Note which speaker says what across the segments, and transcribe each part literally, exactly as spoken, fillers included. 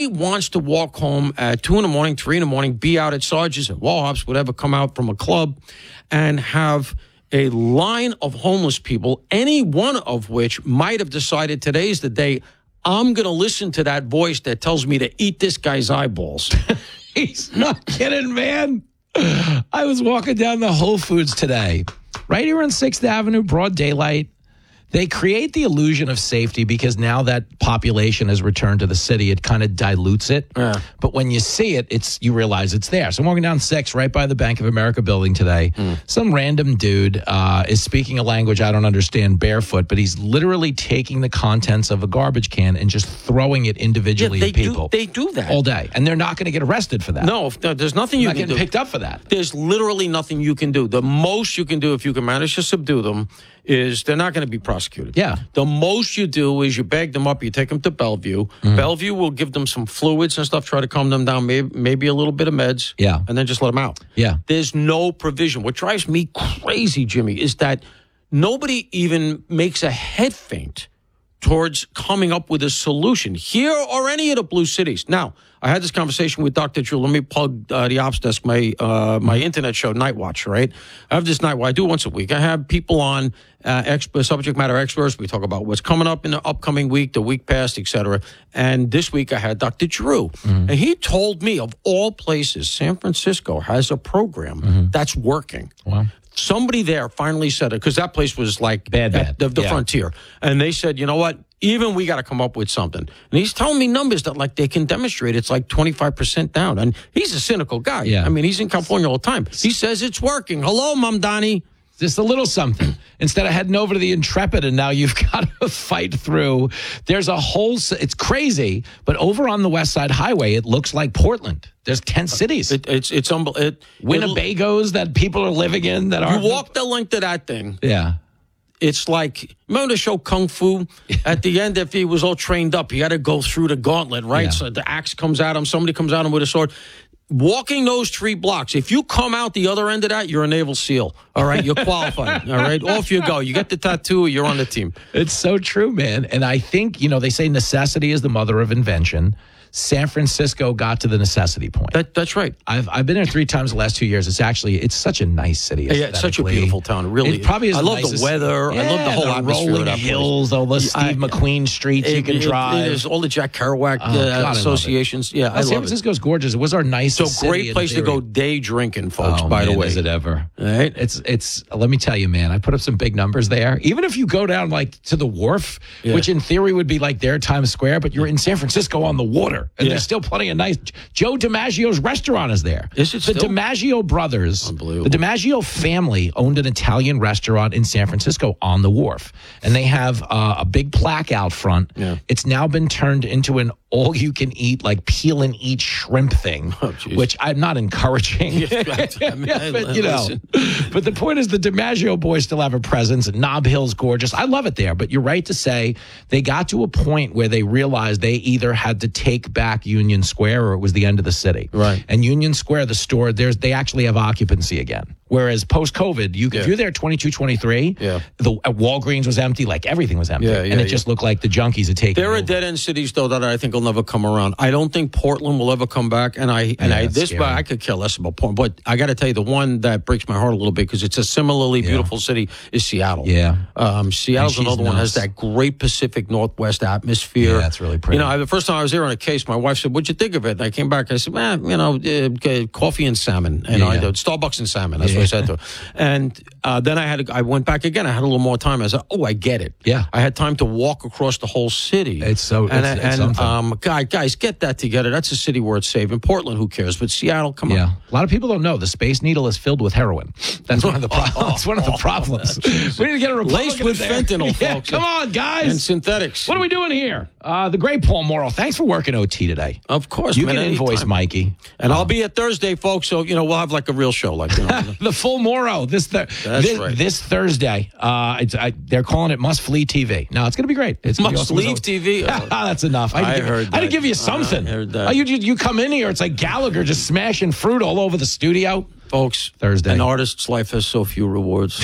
Speaker 1: Nobody wants to walk home at two in the morning, three in the morning, be out at Sarge's, at Wallhops, whatever, come out from a club and have a line of homeless people, any one of which might have decided today's the day I'm going to listen to that voice that tells me to eat this guy's eyeballs.
Speaker 2: He's not kidding, man. I was walking down the Whole Foods today, right here on sixth Avenue, broad daylight. They create the illusion of safety because now that population has returned to the city, it kind of dilutes it.
Speaker 1: Yeah.
Speaker 2: But when you see it, it's you realize it's there. So I'm walking down six right by the Bank of America building today. Mm. Some random dude uh, is speaking a language I don't understand barefoot, but he's literally taking the contents of a garbage can and just throwing it individually
Speaker 1: yeah, they
Speaker 2: at people.
Speaker 1: Do, they do that.
Speaker 2: All day. And they're not going to get arrested for that.
Speaker 1: No, no there's nothing you
Speaker 2: not
Speaker 1: can
Speaker 2: getting
Speaker 1: do.
Speaker 2: picked up for that.
Speaker 1: There's literally nothing you can do. The most you can do if you can manage to subdue them is they're not going to be prosecuted.
Speaker 2: Yeah.
Speaker 1: The most you do is you bag them up, you take them to Bellevue. Mm-hmm. Bellevue will give them some fluids and stuff, try to calm them down, maybe, maybe a little bit of meds.
Speaker 2: Yeah.
Speaker 1: And then just let them out.
Speaker 2: Yeah.
Speaker 1: There's no provision. What drives me crazy, Jimmy, is that nobody even makes a head feint towards coming up with a solution here or any of the blue cities. Now, I had this conversation with Doctor Drew. Let me plug uh, the Ops Desk, my uh, my internet show, Night Watch, right? I have this Night Watch. I do once a week. I have people on, uh, expert, subject matter experts. We talk about what's coming up in the upcoming week, the week past, et cetera. And this week I had Doctor Drew. Mm-hmm. And he told me, of all places, San Francisco has a program mm-hmm. that's working.
Speaker 2: Wow.
Speaker 1: Somebody there finally said it, because that place was like
Speaker 2: bad, bad.
Speaker 1: the, the
Speaker 2: yeah.
Speaker 1: frontier. And they said, you know what? Even we got to come up with something. And he's telling me numbers that like they can demonstrate it's like twenty-five percent down. And he's a cynical guy.
Speaker 2: Yeah.
Speaker 1: I mean, he's in California all the time. He says it's working. Hello, Mom Donnie.
Speaker 2: Just a little something. Instead of heading over to the Intrepid and now you've got to fight through. There's a whole, it's crazy, but over on the West Side Highway, it looks like Portland. There's ten cities.
Speaker 1: It, it's it's unbelievable. It,
Speaker 2: Winnebagos that people are living in that are.
Speaker 1: You walk the length of that thing.
Speaker 2: Yeah.
Speaker 1: It's like, remember the show Kung Fu? At the end, if he was all trained up, he had to go through the gauntlet, right? Yeah. So the axe comes at him, somebody comes at him with a sword. Walking those three blocks, if you come out the other end of that, you're a Naval SEAL. All right, you're qualified. All right, off you go. You get the tattoo, you're on the team.
Speaker 2: It's so true, man. And I think, you know, they say necessity is the mother of invention. San Francisco got to the necessity point.
Speaker 1: That, that's right.
Speaker 2: I've I've been there three times the last two years. It's actually it's such a nice city.
Speaker 1: Yeah, it's such a beautiful town. It really,
Speaker 2: it probably is.
Speaker 1: I love
Speaker 2: nicest,
Speaker 1: the weather.
Speaker 2: Yeah,
Speaker 1: I love the whole
Speaker 2: the
Speaker 1: atmosphere
Speaker 2: rolling
Speaker 1: of that
Speaker 2: hills, all the Steve I, McQueen streets
Speaker 1: it,
Speaker 2: you can
Speaker 1: it,
Speaker 2: drive.
Speaker 1: There's all the Jack Kerouac
Speaker 2: oh,
Speaker 1: uh,
Speaker 2: God,
Speaker 1: associations. Yeah,
Speaker 2: well,
Speaker 1: I
Speaker 2: San
Speaker 1: love
Speaker 2: Francisco's
Speaker 1: it.
Speaker 2: gorgeous. It was our nicest.
Speaker 1: So great place to go day drinking, folks.
Speaker 2: Oh,
Speaker 1: by
Speaker 2: man,
Speaker 1: the way,
Speaker 2: is it ever?
Speaker 1: Right?
Speaker 2: It's it's. Let me tell you, man. I put up some big numbers there. Even if you go down like to the wharf, yeah. which in theory would be like their Times Square, but you're in San Francisco on the water, and yeah. there's still plenty of nice. Joe DiMaggio's restaurant is there.
Speaker 1: Is it
Speaker 2: the
Speaker 1: still?
Speaker 2: DiMaggio brothers,
Speaker 1: Unbelievable.
Speaker 2: the DiMaggio family owned an Italian restaurant in San Francisco on the wharf, and they have uh, a big plaque out front.
Speaker 1: Yeah.
Speaker 2: It's now been turned into an all-you-can-eat, like peel-and-eat shrimp thing,
Speaker 1: oh,
Speaker 2: which I'm not encouraging.
Speaker 1: Yeah, I mean,
Speaker 2: yeah, but you know, but the point is, the DiMaggio boys still have a presence. Nob Hill's gorgeous. I love it there. But you're right to say they got to a point where they realized they either had to take back Union Square or it was the end of the city.
Speaker 1: Right.
Speaker 2: And Union Square, the store, there's they actually have occupancy again. Whereas post-COVID, you
Speaker 1: yeah.
Speaker 2: if you're there twenty-two, twenty-three,
Speaker 1: yeah.
Speaker 2: the uh, Walgreens was empty, like everything was empty,
Speaker 1: yeah, yeah,
Speaker 2: and it
Speaker 1: yeah.
Speaker 2: just looked like the junkies had taken.
Speaker 1: There are
Speaker 2: over.
Speaker 1: dead end cities though that I think will never come around. I don't think Portland will ever come back, and I and
Speaker 2: yeah,
Speaker 1: I this
Speaker 2: scary.
Speaker 1: I could care less about Portland, but I got to tell you the one that breaks my heart a little bit because it's a similarly
Speaker 2: yeah.
Speaker 1: beautiful city is Seattle.
Speaker 2: Yeah,
Speaker 1: um, Seattle's another one has that great Pacific Northwest atmosphere.
Speaker 2: Yeah, that's really pretty.
Speaker 1: You know, I, the first time I was there on a case, my wife said, "What'd you think of it?" And I came back, I said, "Man, you know, uh, coffee and salmon, and
Speaker 2: yeah,
Speaker 1: I
Speaker 2: yeah.
Speaker 1: did Starbucks and salmon." That's
Speaker 2: yeah.
Speaker 1: what I said to her. And uh, then I had to, I went back again. I had a little more time. I said, "Oh, I get it."
Speaker 2: Yeah,
Speaker 1: I had time to walk across the whole city.
Speaker 2: It's so
Speaker 1: and
Speaker 2: it's,
Speaker 1: and
Speaker 2: it's
Speaker 1: um, guys, guys, get that together. That's a city worth saving. Portland, who cares? But Seattle, come
Speaker 2: yeah.
Speaker 1: on.
Speaker 2: A lot of people don't know the Space Needle is filled with heroin. That's one of the problems.
Speaker 1: oh,
Speaker 2: That's one of the problems. we need to get a Republican
Speaker 1: laced with
Speaker 2: there.
Speaker 1: fentanyl,
Speaker 2: yeah,
Speaker 1: folks.
Speaker 2: Come on, guys.
Speaker 1: And synthetics.
Speaker 2: What are we doing here? Uh, the great Paul Morrow. Thanks for working O T today.
Speaker 1: Of course,
Speaker 2: you
Speaker 1: man,
Speaker 2: can invoice
Speaker 1: anytime.
Speaker 2: Mikey,
Speaker 1: and
Speaker 2: um,
Speaker 1: I'll be at Thursday, folks. So you know we'll have like a real show, like you know.
Speaker 2: the full Morrow this th- this,
Speaker 1: right.
Speaker 2: this Thursday. Uh, it's, I, they're calling it Must Flee T V. No, it's going to be great. It's gonna
Speaker 1: Must
Speaker 2: be awesome.
Speaker 1: Leave T V. Oh.
Speaker 2: That's enough. I,
Speaker 1: I
Speaker 2: give,
Speaker 1: heard.
Speaker 2: I
Speaker 1: that.
Speaker 2: did give you something.
Speaker 1: I heard that.
Speaker 2: Oh, you, you you come in here, it's like Gallagher just smashing fruit all over the studio.
Speaker 1: Folks,
Speaker 2: Thursday.
Speaker 1: An artist's life has so few rewards.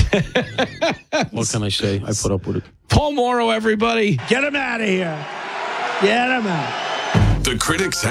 Speaker 1: What can I say? I put up with it.
Speaker 2: Paul Morrow, everybody.
Speaker 3: Get him out of here. Get him out.
Speaker 4: The critics